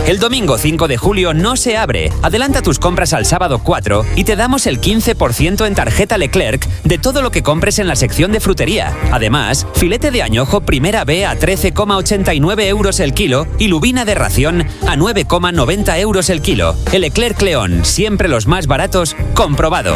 El domingo 5 de julio no se abre. Adelanta tus compras al sábado 4 y te damos el 15% en tarjeta Leclerc de todo lo que compres en la sección de frutería. Además, filete de añojo primera B a 13,89 euros el kilo y lubina de ración a 9,90 euros el kilo. El Leclerc León, siempre los más baratos, comprobado.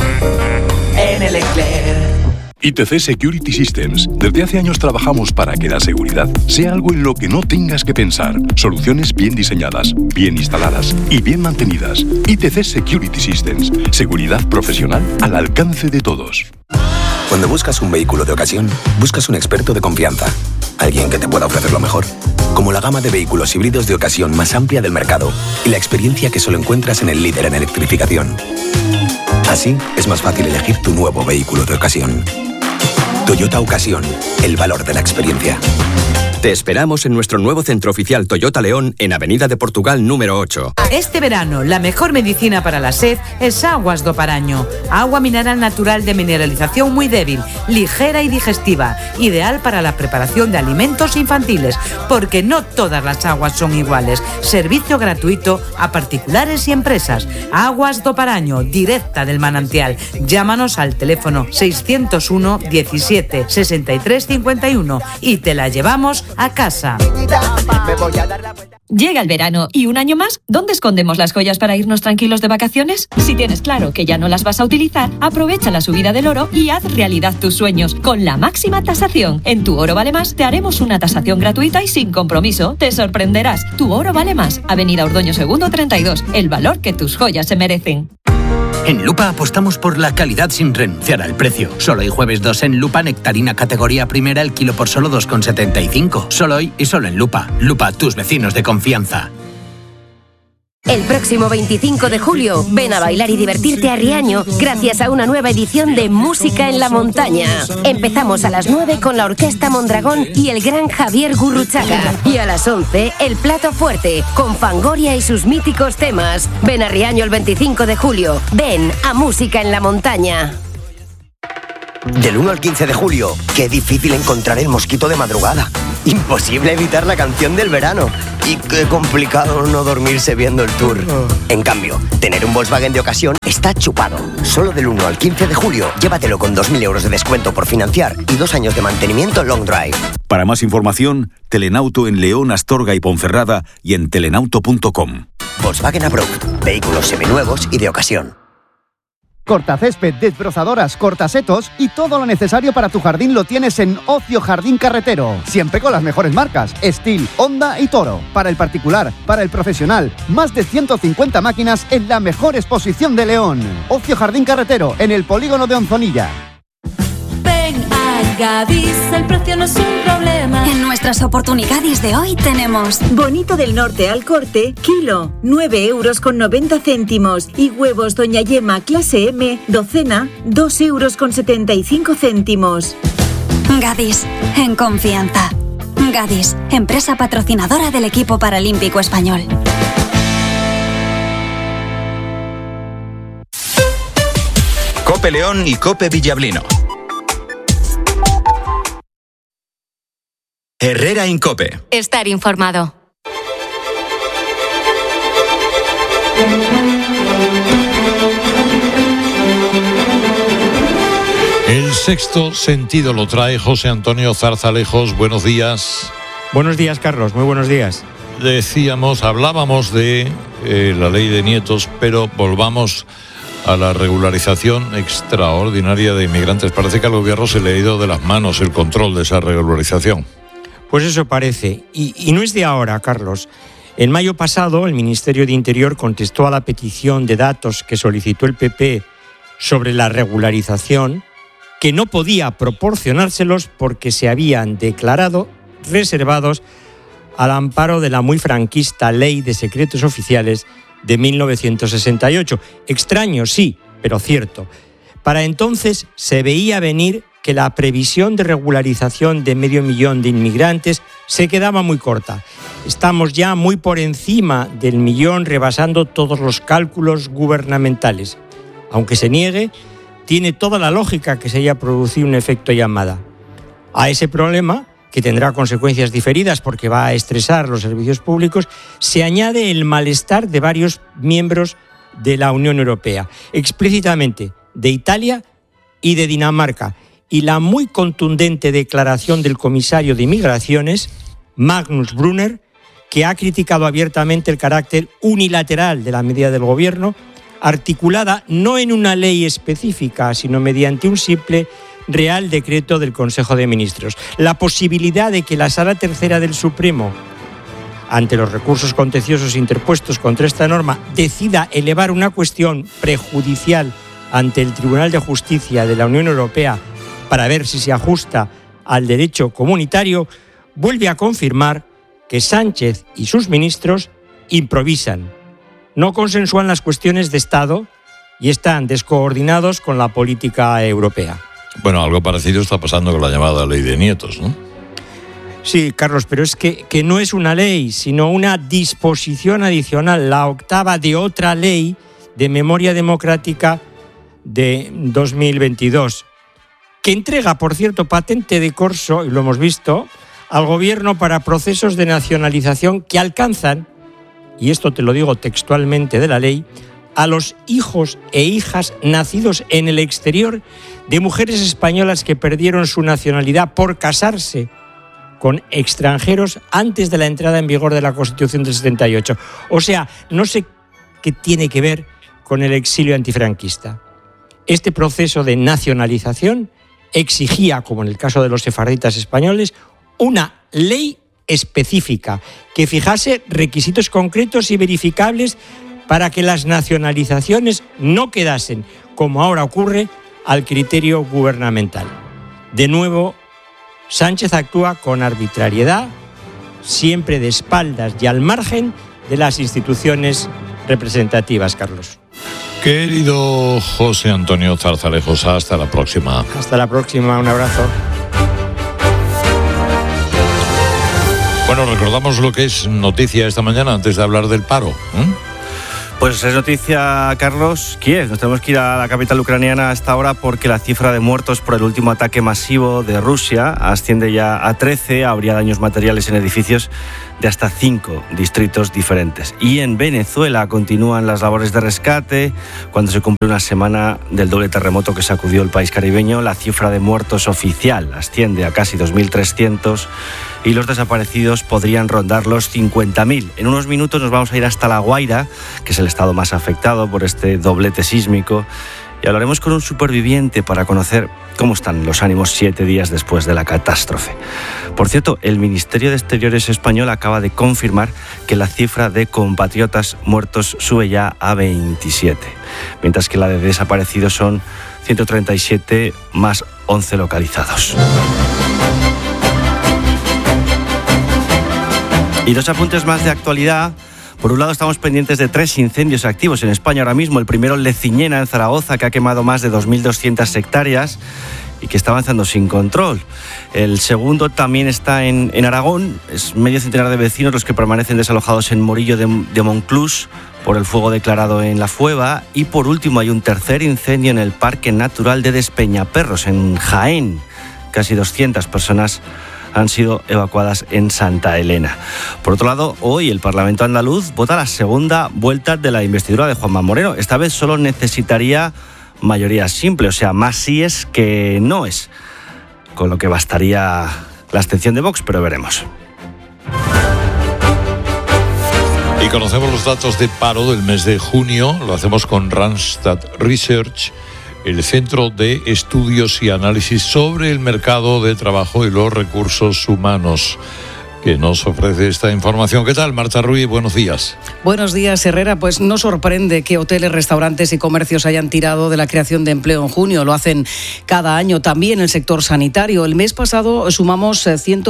En el Leclerc. ITC Security Systems. Desde hace años trabajamos para que la seguridad sea algo en lo que no tengas que pensar. Soluciones bien diseñadas, bien instaladas y bien mantenidas. ITC Security Systems. Seguridad profesional al alcance de todos. Cuando buscas un vehículo de ocasión, buscas un experto de confianza. Alguien que te pueda ofrecer lo mejor. Como la gama de vehículos híbridos de ocasión más amplia del mercado y la experiencia que solo encuentras en el líder en electrificación. Así es más fácil elegir tu nuevo vehículo de ocasión. Toyota Ocasión, el valor de la experiencia. Te esperamos en nuestro nuevo centro oficial Toyota León en Avenida de Portugal número 8. Este verano, la mejor medicina para la sed es Aguas do Paraño. Agua mineral natural de mineralización muy débil, ligera y digestiva, ideal para la preparación de alimentos infantiles, porque no todas las aguas son iguales. Servicio gratuito a particulares y empresas. Aguas do Paraño, directa del manantial. Llámanos al teléfono 601 17 63 51 y te la llevamos a casa. Llega el verano y un año más, ¿dónde escondemos las joyas para irnos tranquilos de vacaciones? Si tienes claro que ya no las vas a utilizar, aprovecha la subida del oro y haz realidad tus sueños con la máxima tasación. En Tu Oro Vale Más te haremos una tasación gratuita y sin compromiso. Te sorprenderás. Tu Oro Vale Más, Avenida Ordoño 2 32, el valor que tus joyas se merecen. En Lupa apostamos por la calidad sin renunciar al precio. Solo hoy jueves 2 en Lupa, nectarina categoría primera, el kilo por solo 2,75. Solo hoy y solo en Lupa. Lupa, tus vecinos de confianza. El próximo 25 de julio, ven a bailar y divertirte a Riaño gracias a una nueva edición de Música en la Montaña. Empezamos a las 9 con la Orquesta Mondragón y el gran Javier Gurruchaga. Y a las 11, el plato fuerte, con Fangoria y sus míticos temas. Ven a Riaño el 25 de julio. Ven a Música en la Montaña. Del 1 al 15 de julio, qué difícil encontrar el mosquito de madrugada. Imposible evitar la canción del verano. Y qué complicado no dormirse viendo el tour. En cambio, tener un Volkswagen de ocasión está chupado. Solo del 1 al 15 de julio, llévatelo con 2.000 euros de descuento por financiar y 2 años de mantenimiento long drive. Para más información, Telenauto en León, Astorga y Ponferrada y en telenauto.com. Volkswagen Approved. Vehículos seminuevos y de ocasión. Cortacésped, desbrozadoras, cortasetos y todo lo necesario para tu jardín lo tienes en Ocio Jardín Carretero. Siempre con las mejores marcas, Stihl, Honda y Toro. Para el particular, para el profesional, más de 150 máquinas en la mejor exposición de León. Ocio Jardín Carretero, en el polígono de Onzonilla. Ven a Gadis, el precio no es un problema. En nuestras oportunidades de hoy tenemos bonito del norte al corte, kilo, 9,90 euros y huevos Doña Yema clase M, docena, 2,75 euros. Gadis, en confianza. Gadis, empresa patrocinadora del equipo paralímpico español. Cope León y Cope Villablino. Herrera Incope. Estar informado. El sexto sentido lo trae José Antonio Zarzalejos. Buenos días. Buenos días, Carlos. Muy buenos días. Hablábamos de la ley de nietos, pero volvamos a la regularización extraordinaria de inmigrantes. Parece que al gobierno se le ha ido de las manos el control de esa regularización. Pues eso parece. Y no es de ahora, Carlos. En mayo pasado, el Ministerio de Interior contestó a la petición de datos que solicitó el PP sobre la regularización, que no podía proporcionárselos porque se habían declarado reservados al amparo de la muy franquista Ley de Secretos Oficiales de 1968. Extraño, sí, pero cierto. Para entonces se veía venir que la previsión de regularización de 500.000 de inmigrantes se quedaba muy corta. Estamos ya muy por encima del 1.000.000, rebasando todos los cálculos gubernamentales. Aunque se niegue, tiene toda la lógica que se haya producido un efecto llamada. A ese problema, que tendrá consecuencias diferidas porque va a estresar los servicios públicos, se añade el malestar de varios miembros de la Unión Europea, explícitamente de Italia y de Dinamarca, y la muy contundente declaración del comisario de Inmigraciones, Magnus Brunner, que ha criticado abiertamente el carácter unilateral de la medida del Gobierno, articulada no en una ley específica, sino mediante un simple Real Decreto del Consejo de Ministros. La posibilidad de que la Sala Tercera del Supremo, ante los recursos contenciosos interpuestos contra esta norma, decida elevar una cuestión prejudicial ante el Tribunal de Justicia de la Unión Europea para ver si se ajusta al derecho comunitario, vuelve a confirmar que Sánchez y sus ministros improvisan, no consensúan las cuestiones de Estado y están descoordinados con la política europea. Bueno, algo parecido está pasando con la llamada ley de nietos, ¿no? Sí, Carlos, pero es que no es una ley, sino una disposición adicional, la octava de otra ley de memoria democrática de 2022, que entrega, por cierto, patente de corso, y lo hemos visto, al Gobierno para procesos de nacionalización que alcanzan, y esto te lo digo textualmente de la ley, a los hijos e hijas nacidos en el exterior de mujeres españolas que perdieron su nacionalidad por casarse con extranjeros antes de la entrada en vigor de la Constitución del 78. O sea, no sé qué tiene que ver con el exilio antifranquista. Este proceso de nacionalización exigía, como en el caso de los sefarditas españoles, una ley específica que fijase requisitos concretos y verificables para que las nacionalizaciones no quedasen, como ahora ocurre, al criterio gubernamental. De nuevo, Sánchez actúa con arbitrariedad, siempre de espaldas y al margen de las instituciones representativas, Carlos. Querido José Antonio Zarzalejos, hasta la próxima. Hasta la próxima, un abrazo. Bueno, recordamos lo que es noticia esta mañana antes de hablar del paro. Pues es noticia, Carlos, Kiev. Nos tenemos que ir a la capital ucraniana a esta hora porque la cifra de muertos por el último ataque masivo de Rusia asciende ya a 13. Habría daños materiales en edificios de hasta 5 distritos diferentes. Y en Venezuela continúan las labores de rescate. Cuando se cumple una semana del doble terremoto que sacudió el país caribeño, la cifra de muertos oficial asciende a casi 2.300 y los desaparecidos podrían rondar los 50.000. En unos minutos nos vamos a ir hasta La Guaira, que es el estado más afectado por este doblete sísmico, y hablaremos con un superviviente para conocer cómo están los ánimos 7 días después de la catástrofe. Por cierto, el Ministerio de Exteriores español acaba de confirmar que la cifra de compatriotas muertos sube ya a 27, mientras que la de desaparecidos son 137 más 11 localizados. Y 2 apuntes más de actualidad. Por un lado, estamos pendientes de 3 incendios activos en España ahora mismo. El primero en Leciñena, en Zaragoza, que ha quemado más de 2.200 hectáreas y que está avanzando sin control. El segundo también está en Aragón. Es medio centenar de vecinos los que permanecen desalojados en Morillo de Monclús por el fuego declarado en La Fueva. Y por último, hay un tercer incendio en el Parque Natural de Despeñaperros, en Jaén. Casi 200 personas han sido evacuadas en Santa Elena. Por otro lado, hoy el Parlamento andaluz vota la segunda vuelta de la investidura de Juanma Moreno. Esta vez solo necesitaría mayoría simple, o sea, más síes que noes, con lo que bastaría la abstención de Vox, pero veremos. Y conocemos los datos de paro del mes de junio. Lo hacemos con Randstad Research, el Centro de Estudios y Análisis sobre el Mercado de Trabajo y los Recursos Humanos, que nos ofrece esta información. ¿Qué tal, Marta Ruiz? Buenos días. Buenos días, Herrera. Pues no sorprende que hoteles, restaurantes y comercios hayan tirado de la creación de empleo en junio. Lo hacen cada año. También el sector sanitario. El mes pasado sumamos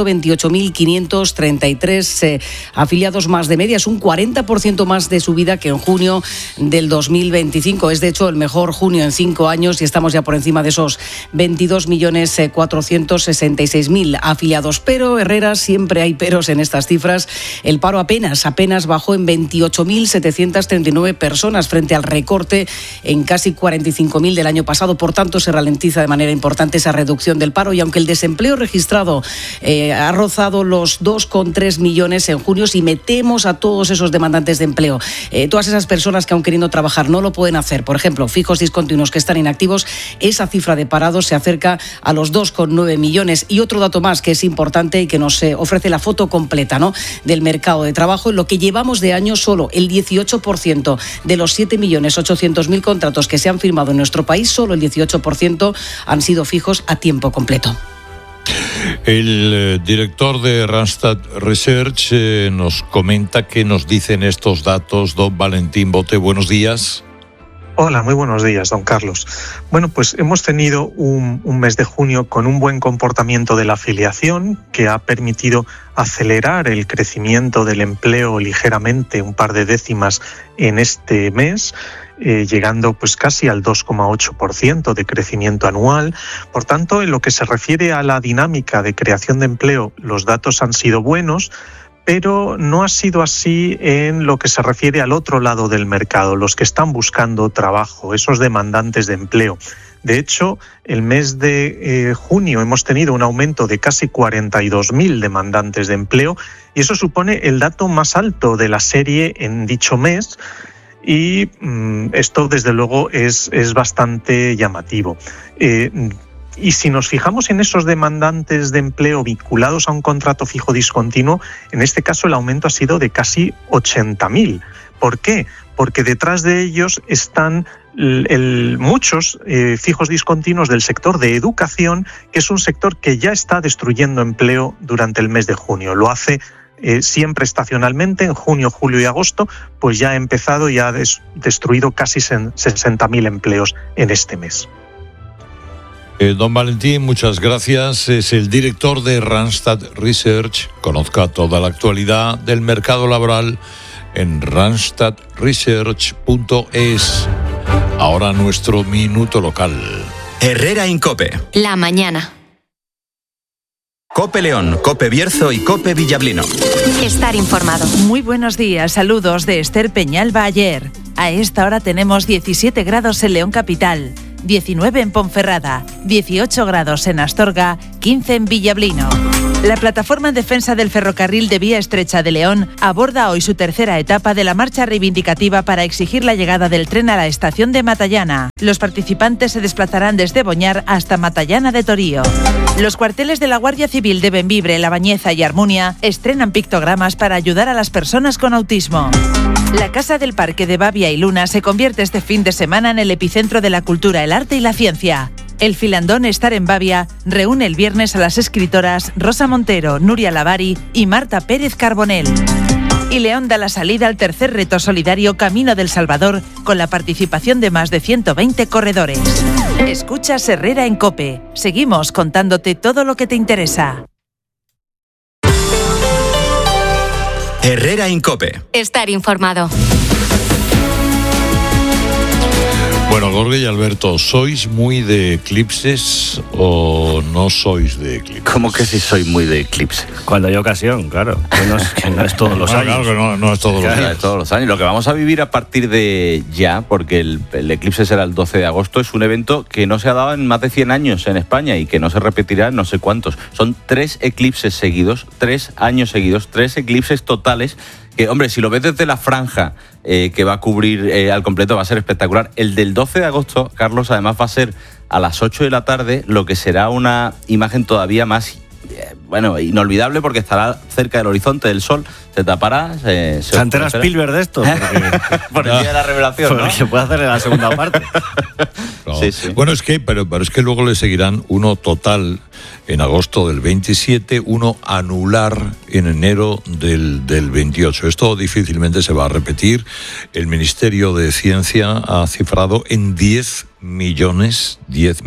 128.533 afiliados más de media. Es un 40% más de subida que en junio del 2025. Es, de hecho, el mejor junio en 5 años y estamos ya por encima de esos 22.466.000 afiliados. Pero, Herrera, siempre hay ceros en estas cifras. El paro apenas bajó en 28.739 personas frente al recorte en casi 45.000 del año pasado. Por tanto, se ralentiza de manera importante esa reducción del paro, y aunque el desempleo registrado ha rozado los 2,3 millones en junio, si metemos a todos esos demandantes de empleo, todas esas personas que aun queriendo trabajar no lo pueden hacer, por ejemplo, fijos discontinuos que están inactivos, esa cifra de parados se acerca a los 2,9 millones. Y otro dato más que es importante y que nos ofrece la foto completa, ¿no?, del mercado de trabajo. En lo que llevamos de año, solo el 18% de los 7.800.000 contratos que se han firmado en nuestro país, solo el 18% han sido fijos a tiempo completo. El director de Randstad Research nos comenta qué nos dicen estos datos. Don Valentín Bote, buenos días. Hola, muy buenos días, don Carlos. Bueno, pues hemos tenido un mes de junio con un buen comportamiento de la afiliación, que ha permitido acelerar el crecimiento del empleo ligeramente, un par de décimas en este mes, llegando pues casi al 2,8% de crecimiento anual. Por tanto, en lo que se refiere a la dinámica de creación de empleo, los datos han sido buenos, pero no ha sido así en lo que se refiere al otro lado del mercado, los que están buscando trabajo, esos demandantes de empleo. De hecho, el mes de junio hemos tenido un aumento de casi 42.000 demandantes de empleo, y eso supone el dato más alto de la serie en dicho mes, y esto desde luego es bastante llamativo. Y si nos fijamos en esos demandantes de empleo vinculados a un contrato fijo discontinuo, en este caso el aumento ha sido de casi 80.000. ¿Por qué? Porque detrás de ellos están muchos fijos discontinuos del sector de educación, que es un sector que ya está destruyendo empleo durante el mes de junio. Lo hace siempre estacionalmente, en junio, julio y agosto, pues ya ha empezado y ha destruido casi 60.000 empleos en este mes. Don Valentín, muchas gracias. Es el director de Randstad Research. Conozca toda la actualidad del mercado laboral en randstadresearch.es. Ahora nuestro minuto local. Herrera Incope. La mañana. Cope León, Cope Bierzo y Cope Villablino. Estar informado. Muy buenos días, saludos de Esther Peñalba. Ayer. A esta hora tenemos 17 grados en León Capital, 19 en Ponferrada, 18 grados en Astorga, 15 en Villablino. La plataforma en defensa del ferrocarril de vía estrecha de León aborda hoy su tercera etapa de la marcha reivindicativa para exigir la llegada del tren a la estación de Matallana. Los participantes se desplazarán desde Boñar hasta Matallana de Torío. Los cuarteles de la Guardia Civil de Bembibre, La Bañeza y Armunia estrenan pictogramas para ayudar a las personas con autismo. La Casa del Parque de Bavia y Luna se convierte este fin de semana en el epicentro de la cultura, el arte y la ciencia. El filandón Estar en Bavia reúne el viernes a las escritoras Rosa Montero, Nuria Lavari y Marta Pérez Carbonell. Y León da la salida al tercer reto solidario Camino del Salvador, con la participación de más de 120 corredores. Escuchas Herrera en COPE. Seguimos contándote todo lo que te interesa. Herrera Incope. Estar informado. Bueno, Gorge y Alberto, ¿sois muy de eclipses o no sois de eclipses? ¿Cómo que si soy muy de eclipses? Cuando hay ocasión, claro. Que no es todos los años. Claro que no es todos los años. No es todos los años. Lo que vamos a vivir a partir de ya, porque el eclipse será el 12 de agosto, es un evento que no se ha dado en más de 100 años en España y que no se repetirá en no sé cuántos. Son 3 eclipses seguidos, 3 años seguidos, 3 eclipses totales. Que, hombre, si lo ves desde la franja que va a cubrir al completo, va a ser espectacular. El del 12 de agosto, Carlos, además va a ser a las 8 de la tarde, lo que será una imagen todavía más, inolvidable, porque estará cerca del horizonte del sol, se tapará. ¿Se entera Spielberg de esto? Por el día de la revelación, ¿no? Porque puede hacer la segunda parte. No. Sí. Bueno, pero es que luego le seguirán uno total en agosto del 27, uno anular en enero del 28. Esto difícilmente se va a repetir. El Ministerio de Ciencia ha cifrado en 10 millones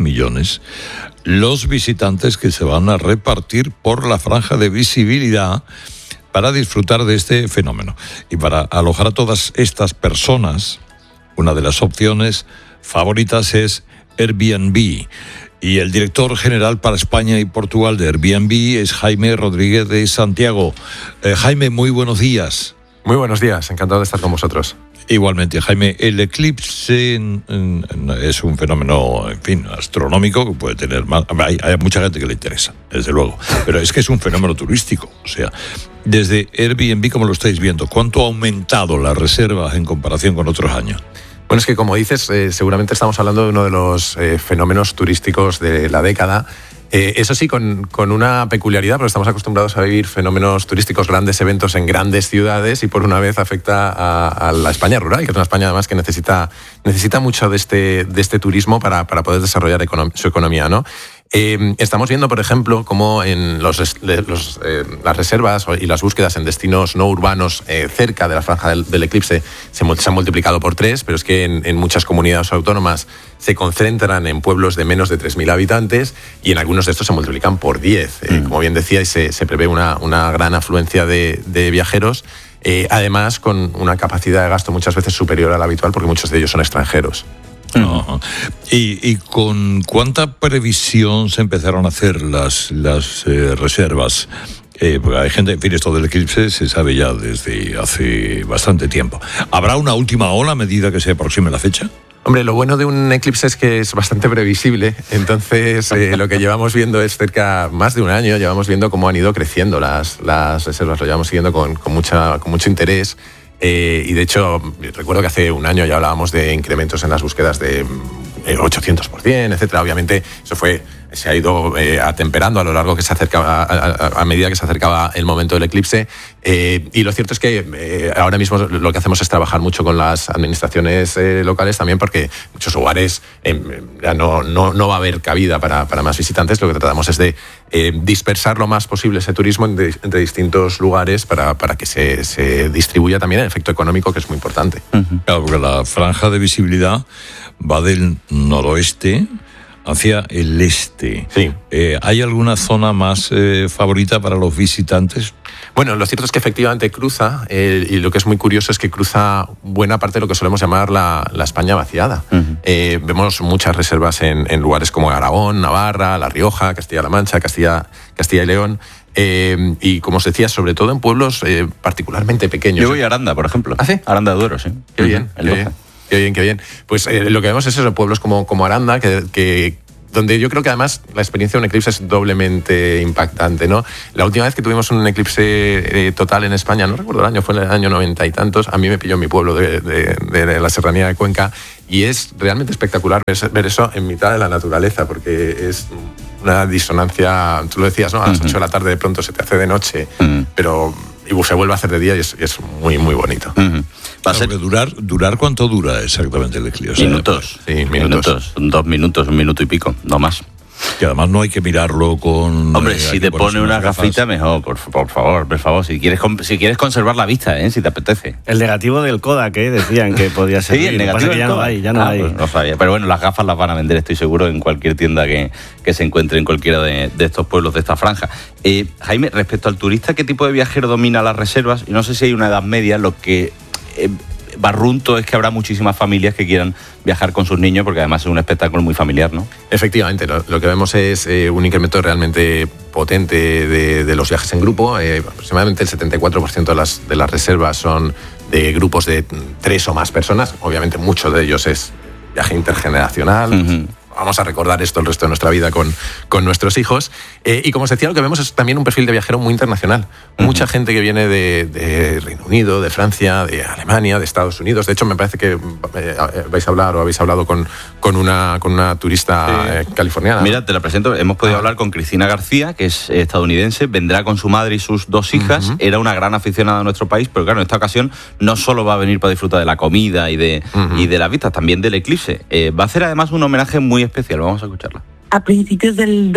los visitantes que se van a repartir por la franja de visibilidad para disfrutar de este fenómeno. Y para alojar a todas estas personas, una de las opciones favoritas es Airbnb. Y el director general para España y Portugal de Airbnb es Jaime Rodríguez de Santiago. Jaime, muy buenos días. Muy buenos días, encantado de estar con vosotros. Igualmente, Jaime, el eclipse es un fenómeno, en fin, astronómico que puede tener más. Hay mucha gente que le interesa, desde luego, pero es que es un fenómeno turístico. O sea, desde Airbnb, ¿cómo lo estáis viendo? ¿Cuánto ha aumentado las reservas en comparación con otros años? Bueno, es que como dices, seguramente estamos hablando de uno de los fenómenos turísticos de la década. Eso sí, con una peculiaridad, porque estamos acostumbrados a vivir fenómenos turísticos, grandes eventos en grandes ciudades, y por una vez afecta a la España rural, que es una España además que necesita mucho de este turismo para poder desarrollar su economía, ¿no? Estamos viendo, por ejemplo, cómo en las reservas y las búsquedas en destinos no urbanos cerca de la franja del eclipse se han multiplicado por 3, pero es que en muchas comunidades autónomas se concentran en pueblos de menos de 3.000 habitantes y en algunos de estos se multiplican por 10. Como bien decíais, se prevé una gran afluencia de viajeros, además con una capacidad de gasto muchas veces superior a la habitual, porque muchos de ellos son extranjeros. Uh-huh. ¿Y con cuánta previsión se empezaron a hacer las reservas? Porque hay gente, en fin, esto del eclipse se sabe ya desde hace bastante tiempo. ¿Habrá una última ola a medida que se aproxime la fecha? Hombre, lo bueno de un eclipse es que es bastante previsible, entonces lo que llevamos viendo es más de un año, llevamos viendo cómo han ido creciendo las reservas, lo llevamos siguiendo con mucho interés. Y de hecho, recuerdo que hace un año ya hablábamos de incrementos en las búsquedas de 800%, etcétera. Obviamente eso se ha ido atemperando a lo largo que se acercaba, a medida que se acercaba el momento del eclipse. Y lo cierto es que ahora mismo lo que hacemos es trabajar mucho con las administraciones locales también, porque en muchos lugares ya no va a haber cabida para más visitantes. Lo que tratamos es de dispersar lo más posible ese turismo entre distintos lugares para que se distribuya también el efecto económico, que es muy importante. Claro, porque la franja de visibilidad va del noroeste hacia el este. Sí. ¿Hay alguna zona más favorita para los visitantes? Bueno, lo cierto es que efectivamente cruza, y lo que es muy curioso es que cruza buena parte de lo que solemos llamar la España vaciada. Vemos muchas reservas en lugares como Aragón, Navarra, La Rioja, Castilla-La Mancha, Castilla y León. Y como os decía, sobre todo en pueblos particularmente pequeños. Yo voy a Aranda, por ejemplo. ¿Ah, sí? Aranda de Duero, sí. Qué bien, qué bien. Pues lo que vemos es eso, en pueblos como Aranda, que donde yo creo que además la experiencia de un eclipse es doblemente impactante, ¿no? La última vez que tuvimos un eclipse total en España, no recuerdo el año, fue en el año 90 y tantos, a mí me pilló en mi pueblo de la serranía de Cuenca, y es realmente espectacular ver eso en mitad de la naturaleza, porque es una disonancia, tú lo decías, ¿no? A las 8 de la tarde de pronto se te hace de noche, pero y se vuelve a hacer de día y es muy, muy bonito. Va a ser durar ¿cuánto dura exactamente el eclipse? Minutos. Sí, minutos. 2 minutos, 1 minuto y pico, no más. Que además no hay que mirarlo con... Hombre, si te pone una gafita, mejor, por favor. Si quieres conservar la vista, si te apetece. El negativo del Kodak, decían que podía ser. Sí, el negativo del Kodak. Ya no hay. Pues no sabía. Pero bueno, las gafas las van a vender, estoy seguro, en cualquier tienda que se encuentre en cualquiera de estos pueblos de esta franja. Jaime, respecto al turista, ¿qué tipo de viajero domina las reservas? Y no sé si hay una edad media, lo que... barrunto es que habrá muchísimas familias que quieran viajar con sus niños, porque además es un espectáculo muy familiar, ¿no? Efectivamente, lo que vemos es un incremento realmente potente de los viajes en grupo. Aproximadamente el 74% de las reservas son de grupos de 3 o más personas. Obviamente mucho de ellos es viaje intergeneracional. Vamos a recordar esto el resto de nuestra vida con nuestros hijos. Y como os decía, lo que vemos es también un perfil de viajero muy internacional. Mucha gente que viene de Reino Unido, de Francia, de Alemania, de Estados Unidos. De hecho, me parece que habéis hablado con una turista californiana. Mira, te la presento. Hemos podido hablar con Cristina García, que es estadounidense. Vendrá con su madre y sus 2 hijas. Era una gran aficionada a nuestro país, pero claro, en esta ocasión no solo va a venir para disfrutar de la comida y de las vistas, también del eclipse. Va a hacer además un homenaje muy especial. Vamos a escucharla. A principios del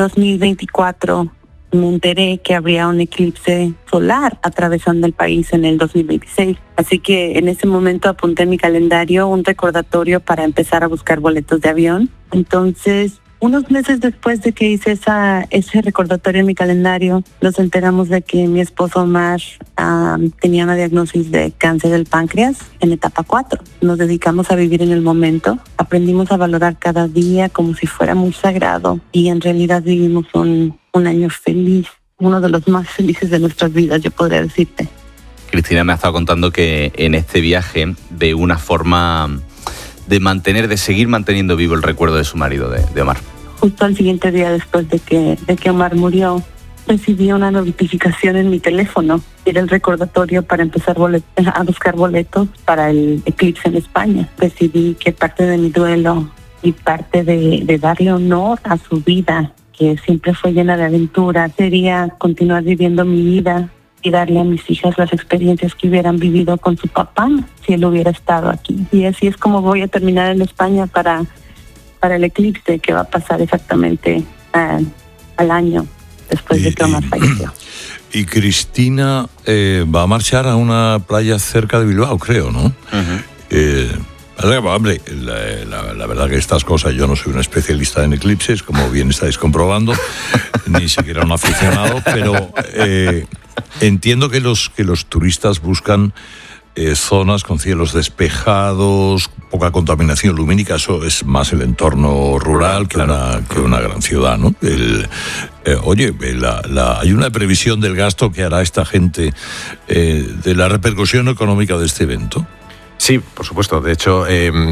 2024 me enteré que habría un eclipse solar atravesando el país en el 2026. Así que en ese momento apunté en mi calendario un recordatorio para empezar a buscar boletos de avión. Entonces Unos meses después de que hice ese recordatorio en mi calendario, nos enteramos de que mi esposo Omar tenía una diagnosis de cáncer del páncreas en etapa 4. Nos dedicamos a vivir en el momento, aprendimos a valorar cada día como si fuera muy sagrado y en realidad vivimos un año feliz, uno de los más felices de nuestras vidas, yo podría decirte. Cristina me ha estado contando que en este viaje ve una forma de seguir manteniendo vivo el recuerdo de su marido, de Omar. Justo al siguiente día después de que Omar murió, recibí una notificación en mi teléfono. Era el recordatorio para empezar a buscar boletos para el eclipse en España. Decidí que parte de mi duelo y parte de darle honor a su vida, que siempre fue llena de aventuras, sería continuar viviendo mi vida y darle a mis hijas las experiencias que hubieran vivido con su papá si él hubiera estado aquí. Y así es como voy a terminar en España para el eclipse que va a pasar exactamente al año después de que Omar falleció. Y Cristina va a marchar a una playa cerca de Bilbao, creo, ¿no? Hombre, la verdad que estas cosas, yo no soy un especialista en eclipses, como bien estáis comprobando, ni siquiera un aficionado, pero entiendo que los turistas buscan zonas con cielos despejados, poca contaminación lumínica. Eso es más el entorno rural que una gran ciudad, ¿no? Hay una previsión del gasto que hará esta gente, de la repercusión económica de este evento. Sí, por supuesto. De hecho,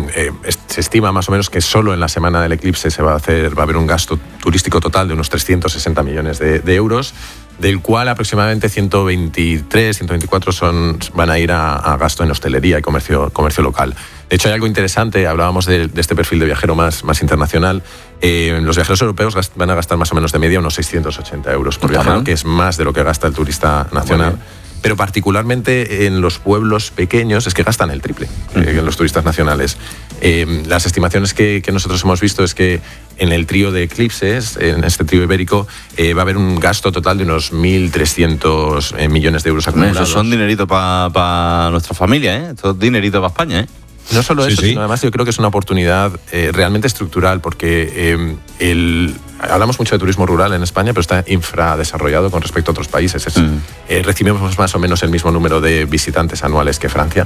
se estima más o menos que solo en la semana del eclipse va a haber un gasto turístico total de unos 360 millones de euros, del cual aproximadamente 123, 124 van a ir a gasto en hostelería y comercio local. De hecho, hay algo interesante, hablábamos de este perfil de viajero más internacional. Los viajeros europeos van a gastar más o menos de media unos 680 euros por viajero, que es más de lo que gasta el turista nacional. Pero particularmente en los pueblos pequeños es que gastan el triple en los turistas nacionales. Las estimaciones que nosotros hemos visto es que en el trío de eclipses, en este trío ibérico, va a haber un gasto total de unos 1.300 millones de euros acumulados. Eso son dinerito para nuestra familia, ¿eh? Esto es dinerito para España, ¿eh? No solo eso, sino además yo creo que es una oportunidad realmente estructural, porque hablamos mucho de turismo rural en España, pero está infradesarrollado con respecto a otros países. Recibimos más o menos el mismo número de visitantes anuales que Francia,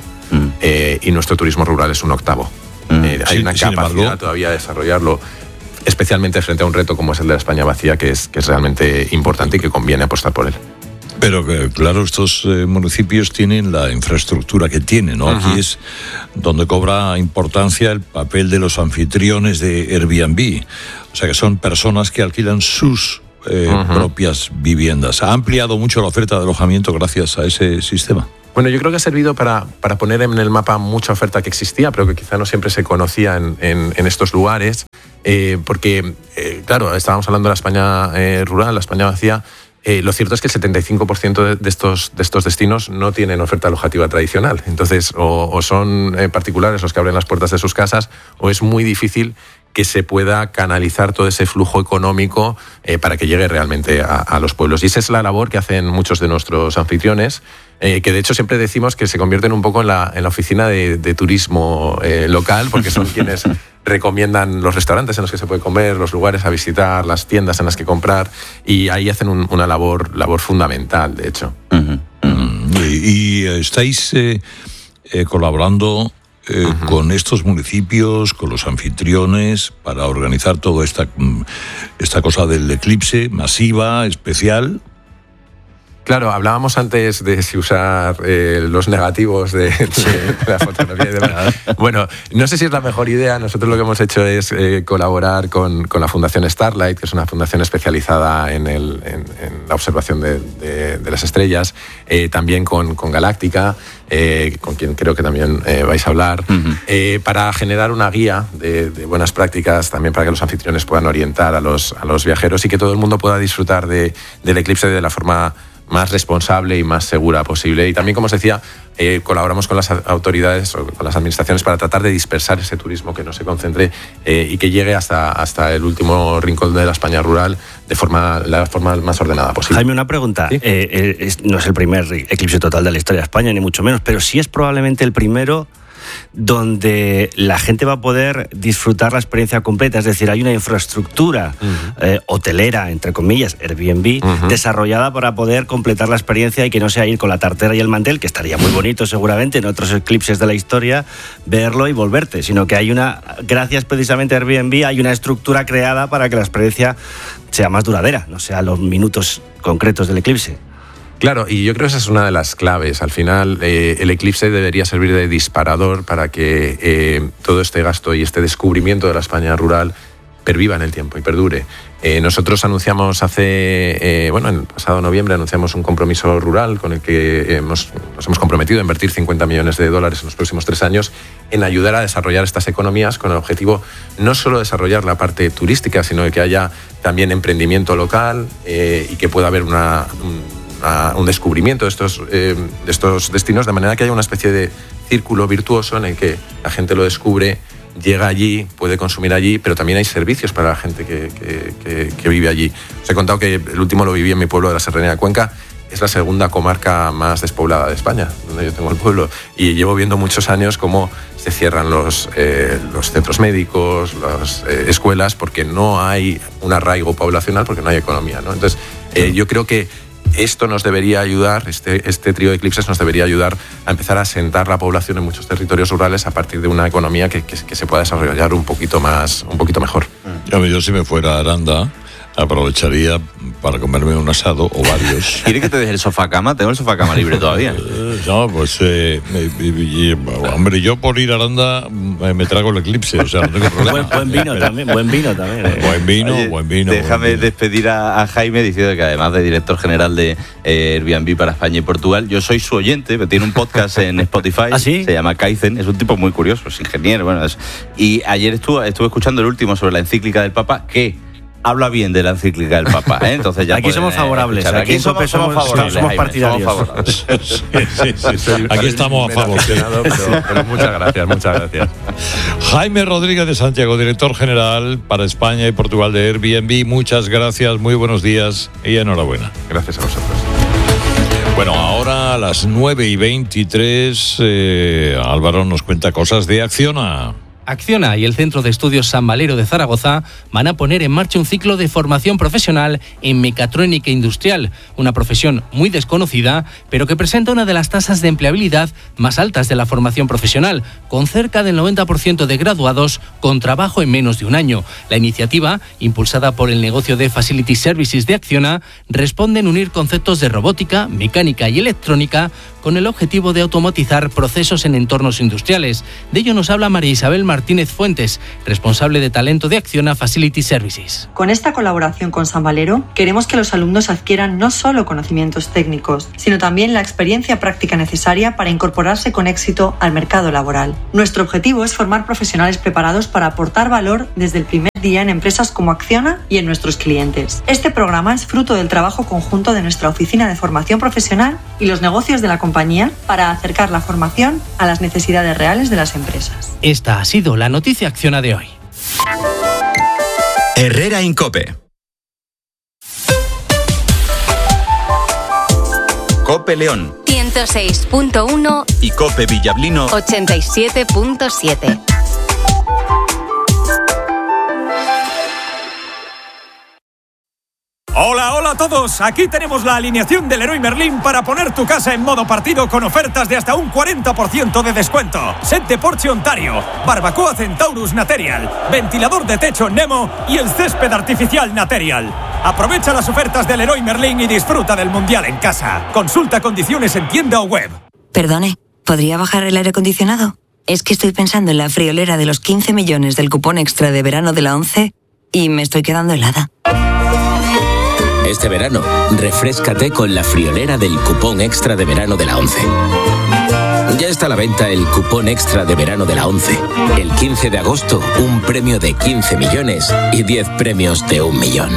y nuestro turismo rural es un octavo. Hay una capacidad todavía de desarrollarlo, especialmente frente a un reto como es el de la España vacía, que es realmente importante y que conviene apostar por él. Pero claro, estos municipios tienen la infraestructura que tienen, ¿no? Aquí es donde cobra importancia el papel de los anfitriones de Airbnb. O sea, que son personas que alquilan sus propias viviendas. ¿Ha ampliado mucho la oferta de alojamiento gracias a ese sistema? Bueno, yo creo que ha servido para poner en el mapa mucha oferta que existía, pero que quizá no siempre se conocía en estos lugares, porque, claro, estábamos hablando de la España rural, la España vacía. Lo cierto es que el 75% de estos destinos no tienen oferta alojativa tradicional. Entonces, o son particulares los que abren las puertas de sus casas, o es muy difícil que se pueda canalizar todo ese flujo económico para que llegue realmente a los pueblos. Y esa es la labor que hacen muchos de nuestros anfitriones, que de hecho siempre decimos que se convierten un poco en la oficina de turismo local, porque son quienes recomiendan los restaurantes en los que se puede comer, los lugares a visitar, las tiendas en las que comprar, y ahí hacen una labor fundamental, de hecho. Y estáis colaborando con estos municipios, con los anfitriones, para organizar toda esta cosa del eclipse masiva, especial. Claro, hablábamos antes de si usar los negativos de la fotografía y demás. Bueno, no sé si es la mejor idea. Nosotros lo que hemos hecho es colaborar con la Fundación Starlight, que es una fundación especializada en la observación de las estrellas, también con Galáctica, con quien creo que también vais a hablar, para generar una guía de buenas prácticas, también para que los anfitriones puedan orientar a los viajeros y que todo el mundo pueda disfrutar del eclipse de la forma más responsable y más segura posible. Y también, como os decía, colaboramos con las autoridades o con las administraciones para tratar de dispersar ese turismo, que no se concentre y que llegue hasta el último rincón de la España rural de la forma más ordenada posible. Jaime, una pregunta. ¿Sí? No es el primer eclipse total de la historia de España, ni mucho menos, pero sí es probablemente el primero donde la gente va a poder disfrutar la experiencia completa. Es decir, hay una infraestructura hotelera, entre comillas, Airbnb, desarrollada para poder completar la experiencia y que no sea ir con la tartera y el mantel, que estaría muy bonito seguramente en otros eclipses de la historia, verlo y volverte, sino que gracias precisamente a Airbnb, hay una estructura creada para que la experiencia sea más duradera, no sea los minutos concretos del eclipse. Claro, y yo creo que esa es una de las claves. Al final, el eclipse debería servir de disparador para que todo este gasto y este descubrimiento de la España rural perviva en el tiempo y perdure. Nosotros anunciamos en el pasado noviembre anunciamos un compromiso rural con el que nos hemos comprometido a invertir $50 millones en los próximos 3 años en ayudar a desarrollar estas economías con el objetivo no solo de desarrollar la parte turística, sino de que haya también emprendimiento local y que pueda haber un descubrimiento de estos destinos, de manera que haya una especie de círculo virtuoso en el que la gente lo descubre, llega allí, puede consumir allí, pero también hay servicios para la gente que vive allí. Os he contado que el último lo viví en mi pueblo de la Serranía de Cuenca. Es la segunda comarca más despoblada de España, donde yo tengo el pueblo, y llevo viendo muchos años cómo se cierran los centros médicos, las escuelas, porque no hay un arraigo poblacional, porque no hay economía, ¿no? Entonces, yo creo que esto nos debería ayudar, este trío de eclipses nos debería ayudar a empezar a asentar la población en muchos territorios rurales a partir de una economía que se pueda desarrollar un poquito mejor. Yo si me fuera a Aranda, aprovecharía para comerme un asado o varios. ¿Quieres que te deje el sofá cama? Tengo el sofá cama libre todavía. No, pues hombre, yo por ir a Aranda me trago el eclipse, o sea, no tengo problema. Buen vino también. Buen vino. Déjame despedir a Jaime diciendo que además de director general de Airbnb para España y Portugal, yo soy su oyente, tiene un podcast en Spotify. ¿Ah, sí? Se llama Kaizen, es un tipo muy curioso, es ingeniero, y ayer estuve escuchando el último sobre la encíclica del Papa, que habla bien de la encíclica del Papa, ¿eh? Entonces ya aquí somos favorables. Aquí somos favorables. Somos partidarios. Sí. Aquí estamos a favor. Pero muchas gracias. Jaime Rodríguez de Santiago, director general para España y Portugal de Airbnb. Muchas gracias, muy buenos días y enhorabuena. Gracias a vosotros. Bueno, ahora a las 9:23, Álvaro nos cuenta cosas de Acciona. Acciona y el Centro de Estudios San Valero de Zaragoza van a poner en marcha un ciclo de formación profesional en mecatrónica industrial, una profesión muy desconocida, pero que presenta una de las tasas de empleabilidad más altas de la formación profesional, con cerca del 90% de graduados con trabajo en menos de un año. La iniciativa, impulsada por el negocio de Facility Services de Acciona, responde en unir conceptos de robótica, mecánica y electrónica con el objetivo de automatizar procesos en entornos industriales. De ello nos habla María Isabel Martínez Fuentes, responsable de talento de Acciona Facility Services. Con esta colaboración con San Valero, queremos que los alumnos adquieran no solo conocimientos técnicos, sino también la experiencia práctica necesaria para incorporarse con éxito al mercado laboral. Nuestro objetivo es formar profesionales preparados para aportar valor desde el primer día en empresas como Acciona y en nuestros clientes. Este programa es fruto del trabajo conjunto de nuestra Oficina de Formación Profesional y los negocios de la compañía para acercar la formación a las necesidades reales de las empresas. Esta ha sido la noticia Acciona de hoy. Herrera Incope. Cope León 106.1 y Cope Villablino 87.7. Hola a todos, aquí tenemos la alineación del Leroy Merlin para poner tu casa en modo partido con ofertas de hasta un 40% de descuento. Set de Porsche Ontario, barbacoa Centaurus Material, ventilador de techo Nemo y el césped artificial Material. Aprovecha las ofertas del Leroy Merlin y disfruta del Mundial en casa. Consulta condiciones en tienda o web. Perdone, ¿podría bajar el aire acondicionado? Es que estoy pensando en la friolera de los 15 millones del cupón extra de verano de la 11 y me estoy quedando helada. Este verano, refréscate con la friolera del cupón extra de verano de la 11. Ya está a la venta el cupón extra de verano de la 11. El 15 de agosto, un premio de 15 millones y 10 premios de 1 millón.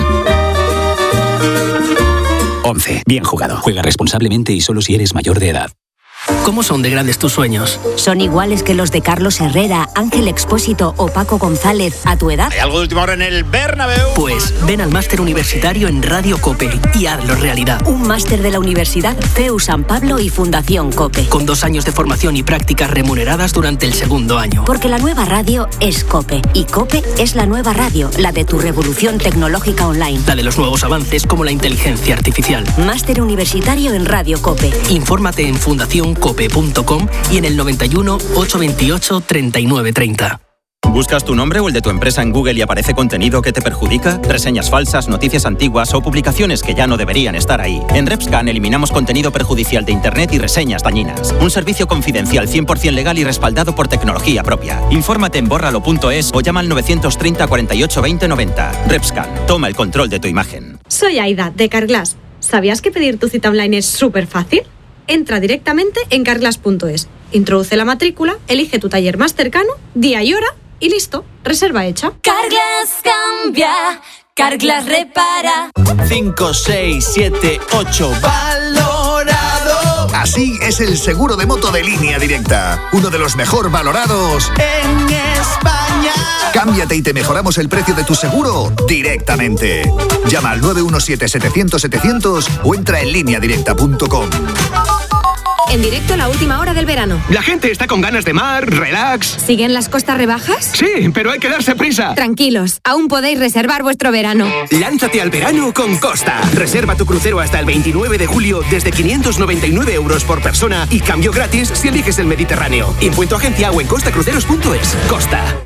11. Bien jugado. Juega responsablemente y solo si eres mayor de edad. ¿Cómo son de grandes tus sueños? ¿Son iguales que los de Carlos Herrera, Ángel Expósito o Paco González a tu edad? ¿Hay algo de última hora en el Bernabéu? Pues ven al máster universitario en Radio COPE y hazlo realidad. Un máster de la Universidad CEU San Pablo y Fundación COPE. Con 2 años de formación y prácticas remuneradas durante el segundo año. Porque la nueva radio es COPE. Y COPE es la nueva radio, la de tu revolución tecnológica online. La de los nuevos avances como la inteligencia artificial. Máster universitario en Radio COPE. Infórmate en fundacioncope.com y en el 91 828 3930. ¿Buscas tu nombre o el de tu empresa en Google y aparece contenido que te perjudica? Reseñas falsas, noticias antiguas o publicaciones que ya no deberían estar ahí. En Repscan eliminamos contenido perjudicial de Internet y reseñas dañinas. Un servicio confidencial 100% legal y respaldado por tecnología propia. Infórmate en bórralo.es o llama al 930 48 20 90. Repscan, toma el control de tu imagen. Soy Aida, de Carglass. ¿Sabías que pedir tu cita online es súper fácil? Entra directamente en carglass.es, introduce la matrícula, elige tu taller más cercano, día y hora y listo, reserva hecha. Carglass cambia, Carglass repara. 5, 6, 7, 8, valorado. Así es el seguro de moto de Línea Directa, uno de los mejor valorados en España. Cámbiate y te mejoramos el precio de tu seguro directamente. Llama al 917-700-700 o entra en lineadirecta.com. En directo la última hora del verano. La gente está con ganas de mar, relax. ¿Siguen las costas rebajas? Sí, pero hay que darse prisa. Tranquilos, aún podéis reservar vuestro verano. Lánzate al verano con Costa. Reserva tu crucero hasta el 29 de julio desde 599 euros por persona y cambio gratis si eliges el Mediterráneo. Info en tu agencia o en costacruceros.es. Costa.